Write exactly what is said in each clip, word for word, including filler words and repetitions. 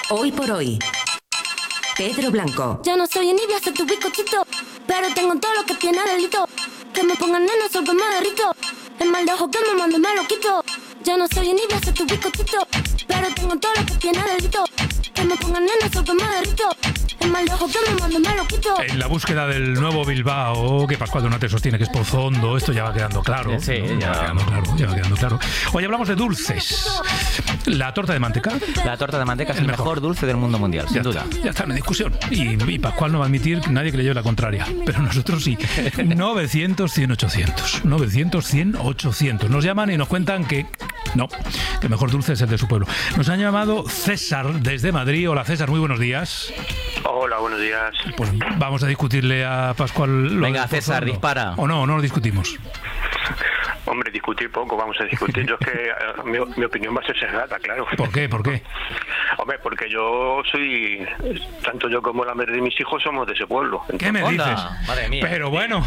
Hoy por hoy. Pedro Blanco. Ya no soy envidia, soy tu bizcochito, pero tengo todo lo que tiene delito. Que me pongan nena, sol que me derrito. El mal de ojo que me mando me lo quito. Ya no soy envidia, soy tu bizcochito, pero tengo todo lo que tiene delito. Que me pongan nena, sol que me derrito. El mal de ojo que me mando me lo quito. En la búsqueda del nuevo Bilbao, que Pascual Donate sostiene que es Pozondo, esto ya va quedando claro. Sí, ¿no? ya. ya va quedando claro, ya va quedando claro. Hoy hablamos de dulces. La torta de manteca. La torta de manteca es el el mejor. mejor dulce del mundo mundial, sin Ya duda. está, ya está, no hay discusión. Y, y Pascual no va a admitir nadie que le lleve la contraria. Pero nosotros sí. novecientos, cien, ochocientos. novecientos, cien, ochocientos. Nos llaman y nos cuentan que no, que el mejor dulce es el de su pueblo. Nos han llamado César desde Madrid. Hola César, muy buenos días. Hola, buenos días. Pues vamos a discutirle a Pascual. Lo Venga, del César, Pozondo. dispara. O no, no lo discutimos. Hombre, discutir poco, vamos a discutir. Yo es que eh, mi, mi opinión va a ser sesgada, claro. ¿Por qué? ¿Por qué? Hombre, porque yo soy, tanto yo como la madre de mis hijos somos de ese pueblo. ¿Qué me Onda, dices? madre mía. Pero bueno.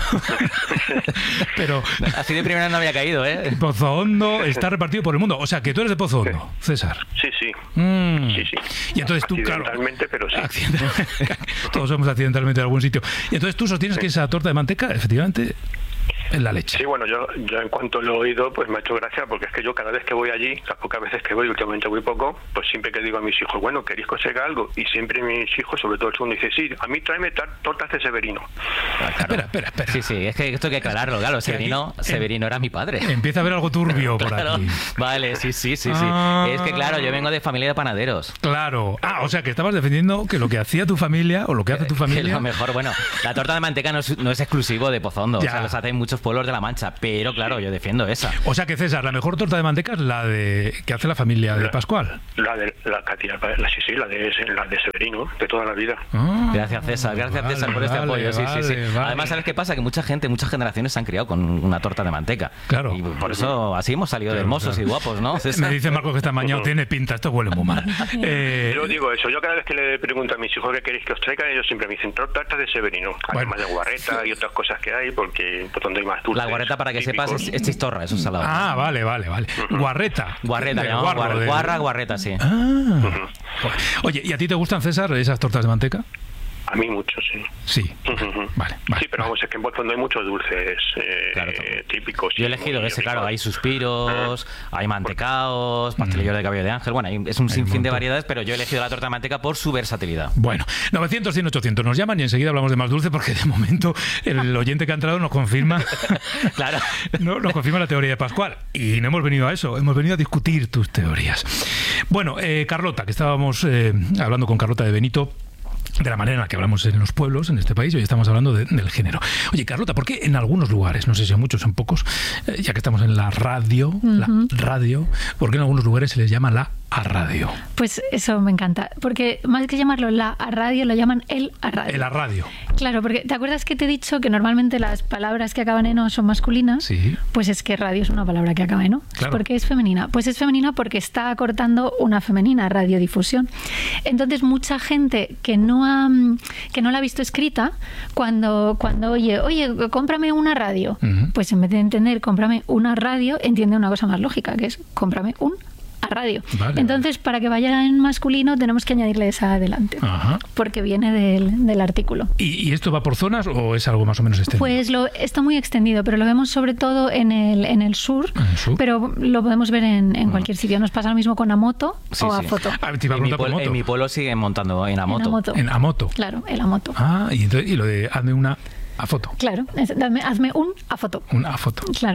Pero Así de primera no había caído, ¿eh? Pozondo está repartido por el mundo. O sea, que tú eres de Pozondo, César. Sí, sí. Mm. Sí, sí. Y entonces tú, claro. Accidentalmente, pero sí. Accidental- Todos somos accidentalmente de algún sitio. Y entonces tú sostienes que esa torta de manteca, efectivamente, es la leche. Sí, bueno, yo, yo en cuanto lo he oído, pues me ha hecho gracia, porque es que yo cada vez que voy allí, las pocas veces que voy, últimamente voy poco, pues siempre que digo a mis hijos, bueno, ¿queréis que os haga algo? Y siempre mis hijos, sobre todo el segundo, dice, sí, a mí tráeme tar- tortas de Severino. Claro. Espera, espera, espera. Sí, sí, es que esto hay que aclararlo, claro. Severino, aquí- Severino era mi padre. Empieza a haber algo turbio por Claro, aquí. vale, sí, sí, sí, sí. Ah. Es que claro, yo vengo de familia de panaderos. Claro. Ah, o sea, que estabas defendiendo que lo que hacía tu familia o lo que hace tu Que familia. lo mejor, bueno, la torta de manteca no es, no es exclusivo de Pozondo, Ya. o sea, los hacen muchos pueblos de La Mancha, pero claro, yo defiendo esa. O sea que César, la mejor torta de manteca es la de que hace la familia de La- Pascual. La de la Katia, la, sí, sí, la de, la de Severino, de toda la vida. Ah, Gracias César, gracias vale, César por este vale, apoyo, sí, sí, sí. vale, vale. Además, ¿sabes qué pasa? Que mucha gente, muchas generaciones se han criado con una torta de manteca. Claro. Y por eso así hemos salido de Claro, hermosos claro. y guapos, ¿no, Me César? dice Marco que esta mañana tiene pinta, esto huele muy mal. Eh, Yo digo eso, yo cada vez que le pregunto a mis hijos qué queréis que os traigan, ellos siempre me dicen tortas de Severino, Bueno. además de guarreta y otras cosas que hay, porque por donde hay más dulces. La guarreta, para que típicos. sepas, es, es chistorra, eso es salado. ah, vale, vale, vale. Guarreta. Guarreta, De le llamamos guarro, guar- de- guarra, guarreta, sí. Ah. Oye, ¿y a ti te gustan, César, esas tortas de manteca? A mí mucho, sí. Sí. Vale, vale. Sí, pero vamos, es que en Pozondo hay muchos dulces eh, Claro, claro. típicos. Yo he y elegido muy ese, ricos. claro, hay suspiros, hay mantecaos, pastelillo de cabello de ángel, bueno, hay- es un Hay un sinfín de montón. variedades, pero yo he elegido la torta de manteca por su versatilidad. Bueno, novecientos, cien, ochocientos nos llaman y enseguida hablamos de más dulce porque de momento el oyente que ha entrado nos confirma Claro. no, nos confirma la teoría de Pascual y no hemos venido a eso, hemos venido a discutir tus teorías. Bueno, eh, Carlota, que estábamos eh, hablando con Carlota de Benito de la manera en la que hablamos en los pueblos en este país, hoy estamos hablando de- del género. Oye, Carlota, ¿por qué en algunos lugares, no sé si en muchos o en pocos, eh, ya que estamos en la radio, Ujú. la radio, ¿por qué en algunos lugares se les llama la a radio? Pues eso me encanta, porque más que llamarlo la a radio, lo llaman el a radio. El a radio. Claro, porque ¿te acuerdas que te he dicho que normalmente las palabras que acaban en o son masculinas? Sí. Pues es que radio es una palabra que acaba en o. Claro. ¿Por qué es femenina? Pues es femenina porque está acortando una femenina, radiodifusión. Entonces mucha gente que no ha que no la ha visto escrita, cuando, cuando oye, oye, cómprame una radio, Ujú. pues en vez de entender cómprame una radio, entiende una cosa más lógica, que es cómprame un a radio. Vale, Entonces, para que vaya en masculino, tenemos que añadirle esa adelante, Ajá. porque viene del, del artículo. ¿Y, y esto va por zonas o es algo más o menos extendido? Pues lo, está muy extendido, pero lo vemos sobre todo en el, en el sur, ¿En el sur? pero lo podemos ver en, en cualquier sitio. Nos pasa lo mismo con Amoto Sí, o sí. Afoto. Ah, te iba a En mi, preguntar por pueblo, moto. en mi pueblo siguen montando en En Amoto. Amoto. En Amoto. Claro, el Amoto. Ah, y, entonces, y lo de hazme una a foto. Claro, es- dame- hazme un Afoto. Una a foto. Claro.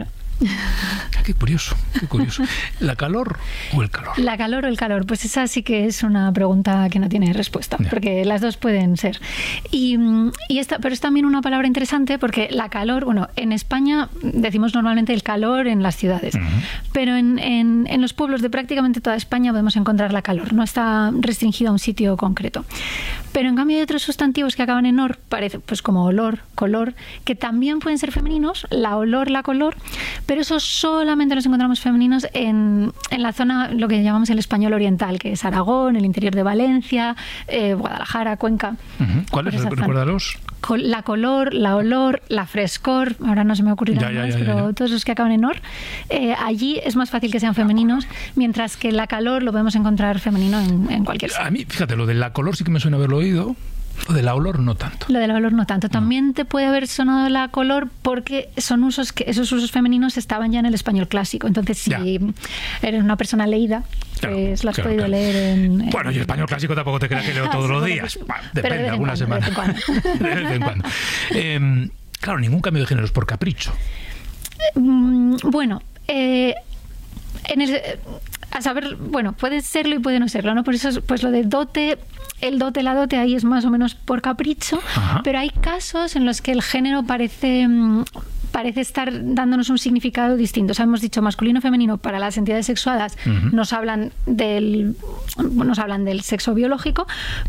Ah, qué curioso, qué curioso. ¿La calor o el calor? ¿La calor o el calor? Pues esa sí que es una pregunta que no tiene respuesta, Ya. porque las dos pueden ser. Y, mm, y esta, pero es también una palabra interesante porque la calor, bueno, en España decimos normalmente el calor en las ciudades, Ujú. pero en, en, en los pueblos de prácticamente toda España podemos encontrar la calor, no está restringido a un sitio concreto. Pero en cambio hay otros sustantivos que acaban en or, parece, pues como olor, color, que también pueden ser femeninos, la olor, la color, pero eso solamente los encontramos femeninos en, en la zona, lo que llamamos el español oriental, que es Aragón, el interior de Valencia, eh, Guadalajara, Cuenca. Uh-huh. ¿Cuáles? Recuérdalos. La color, la olor, la frescor, ahora no se me ocurrirán ya, ya, más, ya, ya, pero ya. todos los que acaban en or, eh, allí es más fácil que sean femeninos, mientras que la calor lo podemos encontrar femenino en, en cualquier sitio. A mí, fíjate, lo de la color sí que me suena haberlo oído. Lo de la olor no tanto. Lo de la olor no tanto. También te puede haber sonado la color porque son usos que esos usos femeninos estaban ya en el español clásico. Entonces, si Ya. eres una persona leída, Claro, pues lo has claro, podido claro. leer en, en- Bueno, y el español clásico tampoco te creas que leo todos Sí, los bueno, días. pues, Bueno, pero de depende, vez en alguna cuando, de semana. vez en cuando. De vez en cuando. Eh, claro, ningún cambio de género es por capricho. Mm, Bueno, eh, en el, a saber, bueno, puede serlo y puede no serlo, ¿no? Por eso, es- pues lo de dote, el dote, la dote ahí es más o menos por capricho, Ajá. pero hay casos en los que el género parece mm, parece estar dándonos un significado distinto. O sea, hemos dicho masculino, femenino para las entidades sexuadas, Ujú. nos hablan del nos hablan del sexo biológico,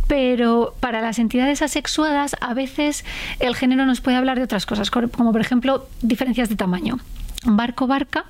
pero para las entidades asexuadas a veces el género nos puede hablar de otras cosas, como por ejemplo diferencias de tamaño. Barco, barca,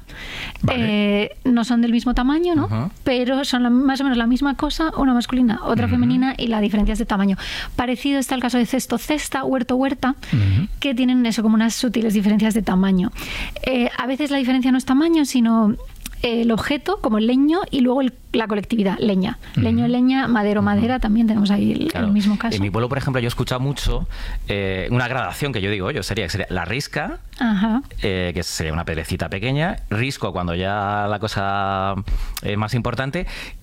Vale. eh, no son del mismo tamaño, ¿no? Ajá. Pero son la- más o menos la misma cosa, una masculina, otra Ujú. femenina, y la diferencia es de tamaño. Parecido está el caso de cesto, cesta, huerto, huerta, Ujú. que tienen eso como unas sutiles diferencias de tamaño. Eh, a veces la diferencia no es tamaño, sino el objeto, como el leño, y luego el- la colectividad, leña. Leño, leña, madero, madera, también tenemos ahí el, Claro. el mismo caso. En mi pueblo, por ejemplo, yo he escuchado mucho eh, una gradación que yo digo, yo sería, sería la risca, Ajá. eh, que sería una piedrecita pequeña, risco cuando ya la cosa es más importante,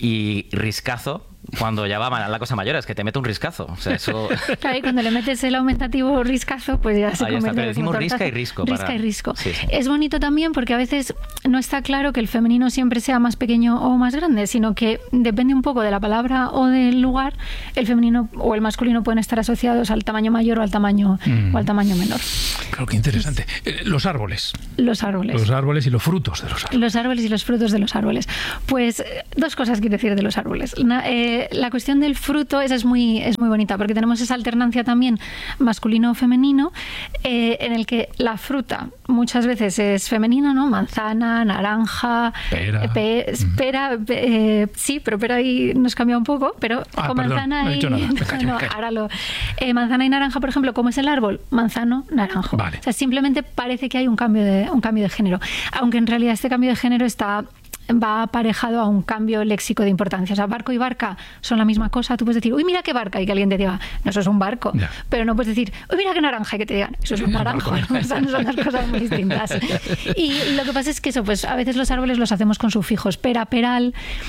y riscazo cuando ya va ma- la cosa mayor, es que te mete un riscazo. O sea, eso... Claro, y cuando le metes el aumentativo riscazo, pues ya se Ahí está, convierte pero decimos como risca tortazo. y risco Risca para- y risco. Sí, sí. Es bonito también porque a veces no está claro que el femenino siempre sea más pequeño o más grande, sino que depende un poco de la palabra o del lugar, el femenino o el masculino pueden estar asociados al tamaño mayor o al tamaño, Mm. o al tamaño menor. Claro, qué interesante. Eh, los árboles. Los árboles. Los árboles y los frutos de los árboles. Los árboles y los frutos de los árboles. Pues eh, dos cosas quiero decir de los árboles. Na- eh, la cuestión del fruto, esa es muy, es muy bonita, porque tenemos esa alternancia también masculino-femenino, eh, en el que la fruta muchas veces es femenina, ¿no? Manzana, naranja, Pera. eh, pe- pera, pe- eh, sí, pero pera ahí nos cambia un poco, pero Ah, con perdón, manzana no he y... dicho nada. Me callo, no, me callo. ahora lo... eh, manzana y naranja, por ejemplo, ¿cómo es el árbol? Manzano, naranjo. Vale. O sea, simplemente parece que hay un cambio de un cambio de género, aunque en realidad este cambio de género está va aparejado a un cambio léxico de importancia. O sea, barco y barca son la misma cosa. Tú puedes decir, uy, mira qué barca, y que alguien te diga, no, eso es un barco. Ya. Pero no puedes decir, uy, mira qué naranja, y que te digan, eso es un naranjo. O sea, son dos cosas muy distintas. Y lo que pasa es que eso, pues a veces los árboles los hacemos con sufijos, pera, peral,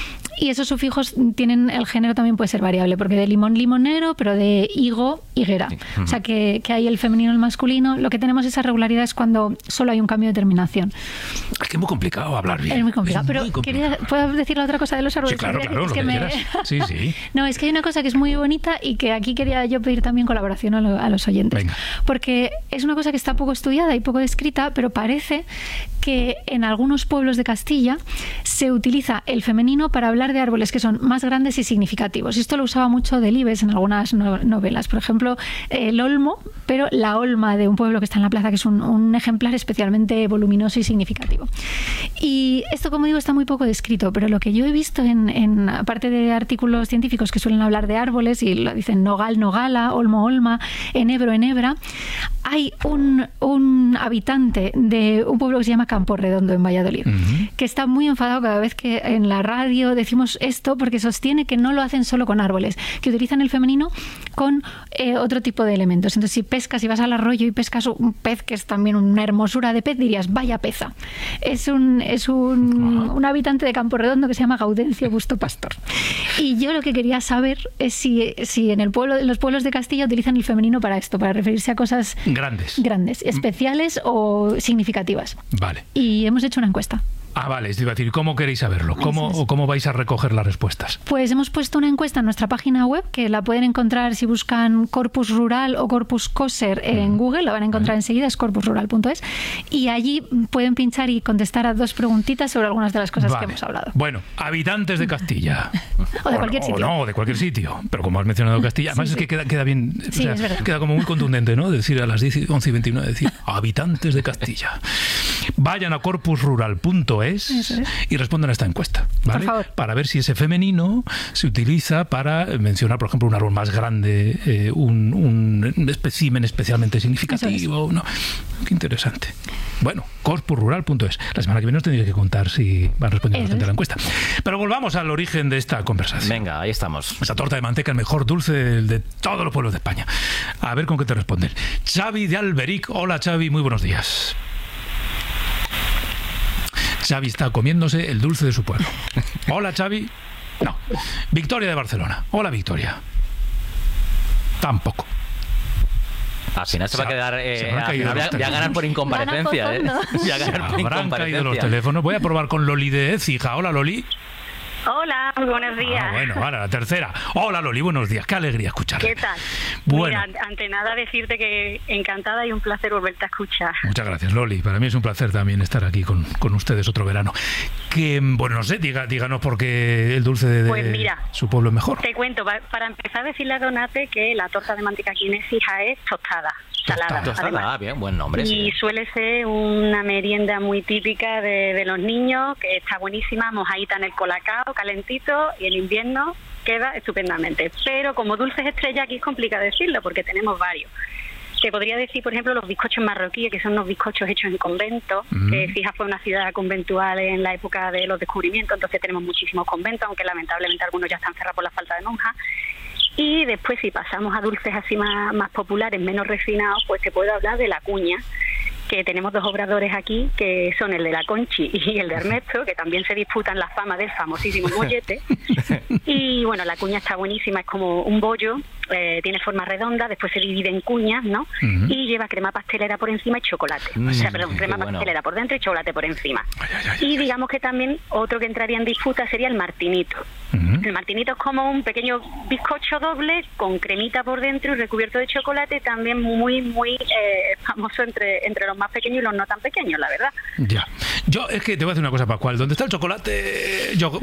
y esos sufijos tienen, el género también puede ser variable, porque de limón, limonero, pero de higo, higuera. O sea, que, que hay el femenino y el masculino. Lo que tenemos esa regularidad es cuando solo hay un cambio de terminación. Es que es muy complicado hablar bien. Es muy complicado. Es pero muy complicado. quería, ¿puedo decir la otra cosa de los árboles? Sí, claro, Quería claro, decir- lo es que quieras. Sí, sí. No, es que hay una cosa que es muy bonita y que aquí quería yo pedir también colaboración a, lo- a los oyentes. Venga. Porque es una cosa que está poco estudiada y poco descrita, pero parece que en algunos pueblos de Castilla se utiliza el femenino para hablar de árboles que son más grandes y significativos. Y esto lo usaba mucho Delibes en algunas no- novelas. Por ejemplo, el olmo, pero la olma de un pueblo que está en la plaza, que es un, un ejemplar especialmente voluminoso y significativo. Y esto, como digo, está muy poco descrito, pero lo que yo he visto en, en aparte de artículos científicos que suelen hablar de árboles y lo dicen nogal, nogala, olmo, olma, enebro, enebra, hay un, un habitante de un pueblo que se llama Campo Redondo en Valladolid, Ujú. que está muy enfadado cada vez que en la radio decimos esto, porque sostiene que no lo hacen solo con árboles, que utilizan el femenino con eh, otro tipo de elementos. Entonces, si pescas, si vas al arroyo y pescas un pez que es también una hermosura de pez, dirías, vaya peza. Es un, es un, un habitante de Campo Redondo que se llama Gaudencio Busto Pastor. Y yo lo que quería saber es si, si en el pueblo, en los pueblos de Castilla utilizan el femenino para esto, para referirse a cosas Grandes. grandes, especiales o significativas. Vale. Y hemos hecho una encuesta. Ah, vale, es decir, ¿cómo queréis saberlo? ¿Cómo, Eso es. o ¿Cómo vais a recoger las respuestas? Pues hemos puesto una encuesta en nuestra página web, que la pueden encontrar si buscan Corpus Rural o Corpus Coser en Google, la van a encontrar enseguida, es corpus rural punto es, y allí pueden pinchar y contestar a dos preguntitas sobre algunas de las cosas Vale. que hemos hablado. Bueno, habitantes de Castilla. O de cualquier o sitio. no, de cualquier sitio. Pero como has mencionado Castilla, además Sí, es sí. que queda, queda bien, o Sí, sea, es verdad. queda como muy contundente, ¿no? Decir a las diez, once y veintinueve, decir habitantes de Castilla. vayan a corpus rural punto es, es y respondan a esta encuesta, ¿vale? Por favor. Para ver si ese femenino se utiliza para mencionar, por ejemplo, un árbol más grande, eh, un, un espécimen especialmente significativo. ¿No? Qué interesante. Bueno, corpus rural punto es. La semana que viene os tendréis que contar si van respondiendo a la encuesta. Pero volvamos al origen de esta conversación. Venga, ahí estamos. Esa torta de manteca, el mejor dulce de, de todos los pueblos de España. A ver con qué te responden. Xavi de Alberic. Hola, Xavi, muy buenos días. Xavi está comiéndose el dulce de su pueblo. Hola, Xavi. No. Victoria de Barcelona. Hola, Victoria. Tampoco. Al final se va a quedar. Eh, se al final voy a ganar por incomparecencia. ¿eh? Voy a ganar por Habrán caído los teléfonos. Voy a probar con Loli de Écija. Hola, Loli. Hola, muy buenos días. Ah, bueno, ahora la tercera. Hola, Loli, buenos días. Qué alegría escucharte. ¿Qué tal? Bueno. Mira, ante nada decirte que encantada y un placer volverte a escuchar. Muchas gracias, Loli. Para mí es un placer también estar aquí con, con ustedes otro verano. Que, bueno, no sé, diga, díganos por qué el dulce de, de pues mira, su pueblo es mejor. Te cuento, para empezar a decirle a Donate que la torta de manteca aquí en Écija es tostada. Salada, tostada, ah, bien, buen nombre. Y sí. suele ser una merienda muy típica de, de los niños, que está buenísima, mojadita en el colacao, calentito, y en invierno queda estupendamente. Pero como dulces estrella aquí es complicado decirlo, porque tenemos varios. Te podría decir, por ejemplo, los bizcochos marroquíes, que son unos bizcochos hechos en conventos, mm. que Écija fue una ciudad conventual en la época de los descubrimientos, entonces tenemos muchísimos conventos, aunque lamentablemente algunos ya están cerrados por la falta de monjas. Y después, si pasamos a dulces así más, más populares, menos refinados, pues te puedo hablar de la cuña, que tenemos dos obradores aquí, que son el de la Conchi y el de Ernesto, que también se disputan la fama del famosísimo mollete. Y bueno, la cuña está buenísima, es como un bollo, eh, tiene forma redonda, después se divide en cuñas, ¿no? Uh-huh. Y lleva crema pastelera por encima y chocolate. Mm, o sea, perdón, crema bueno. pastelera por dentro y chocolate por encima. Ay, ay, ay, y digamos que también otro que entraría en disputa sería el martinito. Uh-huh. El martinito es como un pequeño bizcocho doble con cremita por dentro y recubierto de chocolate, también muy, muy eh, famoso entre, entre los más pequeños y los no tan pequeños, la verdad. Ya. Yo, es que te voy a decir una cosa, Pascual. ¿Dónde está el chocolate? Yo,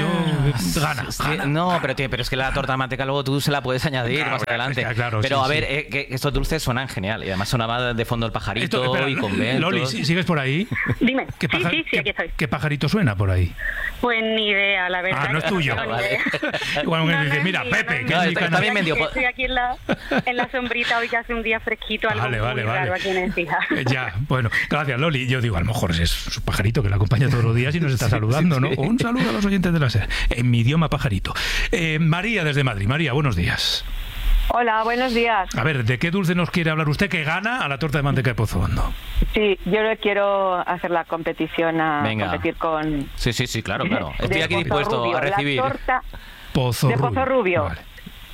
yo gana, sí, gana. No, pero, tío, pero es que la torta de manteca luego tú se la puedes añadir claro, más adelante. Es que, claro, pero sí, a ver, sí. eh, que estos dulces suenan genial. Y además sonaba de fondo el pajarito. Esto, espera, y conventos. Loli, ¿sigues por ahí? Dime. ¿Qué sí, paja, sí, sí, ¿qué, aquí estoy. ¿Qué pajarito suena por ahí? Pues ni idea, la verdad. Ah, no es tuyo. No, vale. Igual no, dice, no mira, mío, Pepe, no que no, es está, mi está bien medio. Estoy aquí en la, en la sombrita hoy que hace un día fresquito, algo vale, vale, muy vale. raro aquí en Écija. Ya, bueno, gracias, Loli. Yo digo, a lo mejor es su pajarito que la acompaña todos los días y nos está saludando, ¿no? Un saludo a los oyentes de la SER, en mi idioma pajarito. Eh, María, desde Madrid. María, buenos días. Hola, buenos días. A ver, ¿de qué dulce nos quiere hablar usted que gana a la torta de manteca de Pozo Hondo? Sí, yo le quiero hacer la competición a Venga. competir con... Sí, sí, sí, claro, claro. Estoy de aquí Pozo dispuesto Rubio, a recibir. La torta Pozo de Rubio. Pozo Rubio. Vale.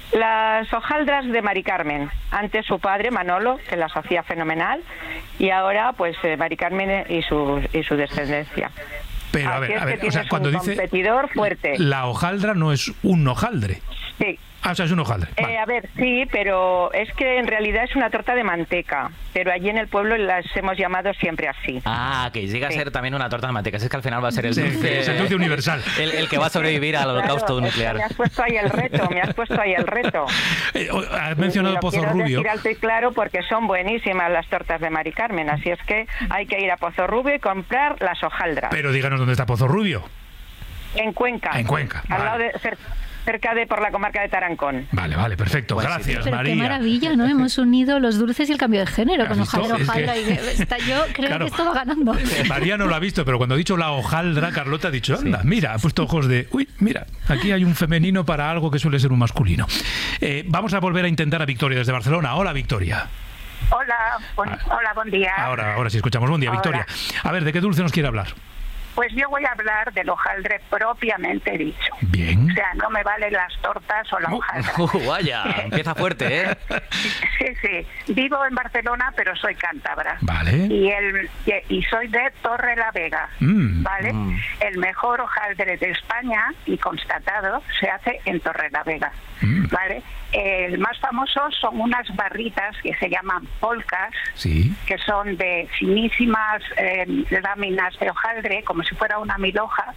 Las hojaldras de Mari Carmen. Antes su padre, Manolo, que las hacía fenomenal. Y ahora, pues, eh, Mari Carmen y su, y su descendencia. Pero, a Así ver, es a ver, que o sea, tienes cuando un dice... competidor fuerte. La hojaldra no es un hojaldre. Sí. Ah, o sea, es un hojaldre. Eh, Vale. a ver, sí, pero es que en realidad es una torta de manteca, pero allí en el pueblo las hemos llamado siempre así. Ah, que llega a Sí. ser también una torta de manteca. Es que al final va a ser el Sí, dulce, es el dulce universal. El, el que va a sobrevivir al holocausto Claro, nuclear. Me has puesto ahí el reto, me has puesto ahí el reto. Eh, has mencionado Y lo Pozo quiero Rubio. decir alto y claro porque son buenísimas las tortas de Mari Carmen, así es que hay que ir a Pozo Rubio y comprar las hojaldras. Pero díganos dónde está Pozo Rubio. En Cuenca. En Cuenca, Al vale. lado de, cer- cerca de por la comarca de Tarancón. Vale, vale, perfecto. Buen Gracias, sitio. Pero María. qué maravilla, ¿no? Hemos unido los dulces y el cambio de género con ¿Has visto? hojaldra, Es que- hojaldra. Y está, yo creo Claro. que esto va ganando. María no lo ha visto, pero cuando ha dicho la hojaldra, Carlota ha dicho, anda, mira, ha puesto ojos de, uy, mira, aquí hay un femenino para algo que suele ser un masculino. Eh, vamos a volver a intentar a Victoria desde Barcelona. Hola, Victoria. Hola, bon, Ah. hola, buen día. Ahora, ahora sí escuchamos. Buen día, Hola. Victoria. A ver, ¿de qué dulce nos quiere hablar? Pues yo voy a hablar del hojaldre propiamente dicho. Bien. O sea, no me valen las tortas o la hojaldra. Uh, vaya, empieza fuerte, ¿eh? Sí, sí. Vivo en Barcelona, pero soy cántabra. Vale. Y, el, y, y soy de Torre la Vega. Mm. ¿Vale? Mm. El mejor hojaldre de España, y constatado, se hace en Torre la Vega. Mm. ¿Vale? El más famoso son unas barritas que se llaman polcas, Sí. que son de finísimas eh, láminas de hojaldre, como si fuera una milhoja.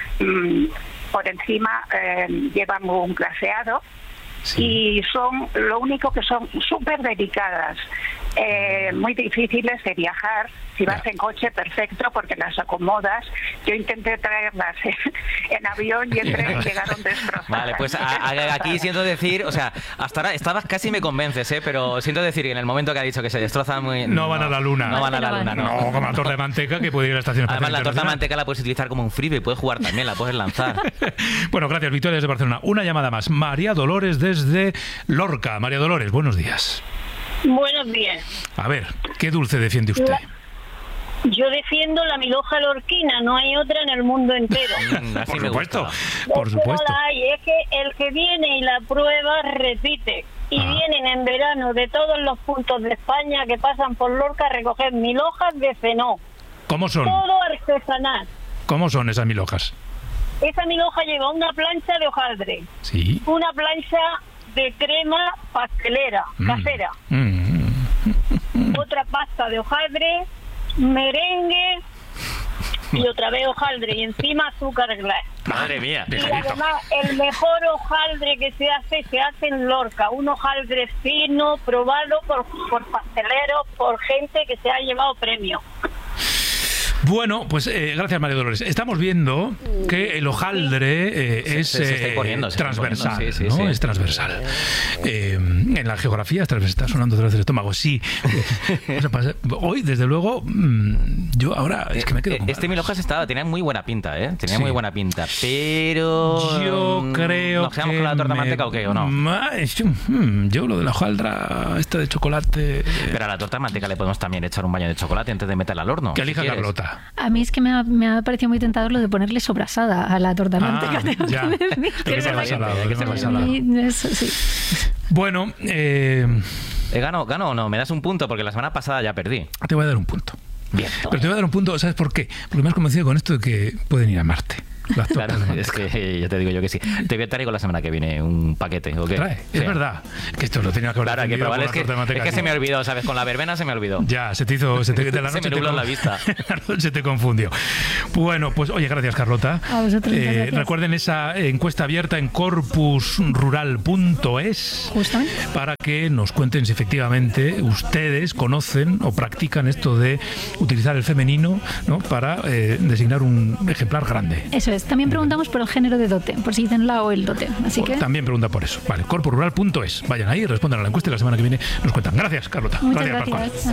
Mm, por encima eh, llevan un glaseado. Sí. Y son lo único que son súper delicadas. eh, muy difíciles de viajar. Si vas Ya. en coche, perfecto, porque las acomodas. Yo intenté traerlas en, en avión y entre llegaron destrozadas. Vale, pues a- a- aquí siento decir, o sea, hasta ahora estabas casi me convences, ¿eh? Pero siento decir que en el momento que ha dicho que se destrozan muy... No van a la luna. No van a la luna, no. No, como la torta de manteca que puede ir a la estación espacial Además, la torta de internacional. manteca la puedes utilizar como un freebie, puedes jugar también, la puedes lanzar. Bueno, gracias, Victoria desde Barcelona. Una llamada más. María Dolores desde Lorca. María Dolores, buenos días. Buenos días. A ver, ¿qué dulce defiende usted? La- Yo defiendo la milhoja lorquina, no hay otra en el mundo entero. Mm, así Por me supuesto, gusta. por Es que no supuesto. la hay, es que el que viene y la prueba repite. Y Ah. vienen en verano de todos los puntos de España que pasan por Lorca a recoger milhojas de cenó. ¿Cómo son? Todo artesanal. ¿Cómo son esas mil hojas? Esa milhoja lleva una plancha de hojaldre, Sí. una plancha de crema pastelera, Mm. casera, Mm. otra pasta de hojaldre, merengue y otra vez hojaldre y encima azúcar glass. Madre mía. Y además el mejor hojaldre que se hace, se hace en Lorca, un hojaldre fino, probado por, por pasteleros, por gente que se ha llevado premio. Bueno, pues eh, gracias, María Dolores. Estamos viendo que el hojaldre eh, Se- es se- se está eh, imponiendo, se está transversal, imponiendo, sí, sí, ¿no? sí. Es transversal. Eh, en la geografía es transversal. Está sonando otra vez el estómago. Sí. Vamos a pasar- Hoy, desde luego, mm, yo ahora es que me quedo con Este ganas. milhojas estaba, tenía muy buena pinta, ¿eh? Tenía Sí. muy buena pinta, pero... Yo mm, creo ¿Nos quedamos que con la torta me- manteca o qué, o no? Ma- Yo, mm, yo lo de la hojaldra, esta de chocolate... Pero a la torta de manteca le podemos también echar un baño de chocolate antes de meterla al horno. Que si elija quieres. Carlota. A mí es que me ha, me ha parecido muy tentador lo de ponerle sobrasada a la torta de Ah, manteca. tengo ya. que decir. Hay que ser más salado, hay que ser más A salado. mí, eso sí. Bueno, eh, Eh, ¿Gano, ¿Gano o no? ¿Me das un punto? Porque la semana pasada ya perdí. te voy a dar un punto. Bien. Pero te voy a dar un punto, ¿sabes por qué? Porque me has convencido con esto de que pueden ir a Marte. Las Claro, tortas de es manteca. que ya te digo yo que sí. Te voy a traigo la semana que viene un paquete, ¿o qué? Trae, Sí. es verdad. Que esto lo tenía que haber Claro, hay que defendido probar. con Es la que, torta de manteca es que se aquí. me olvidó, ¿sabes? Con la verbena se me olvidó. Ya, se te hizo, se te, de la Se noche me te nubló con- la vista. La noche se te confundió. Bueno, pues oye, gracias, Carlota. A vosotros, muchas gracias. Recuerden esa encuesta abierta en corpus rural punto es Justamente. para que nos cuenten si efectivamente ustedes conocen o practican esto de utilizar el femenino, ¿no? Para eh, designar un ejemplar grande. Eso es. También preguntamos por el género de dote, por si dicen la o el dote. Así que También pregunta por eso. Vale, corpus rural punto es. Vayan ahí, respondan a la encuesta y la semana que viene nos cuentan. Gracias, Carlota. muchas Pascual. gracias.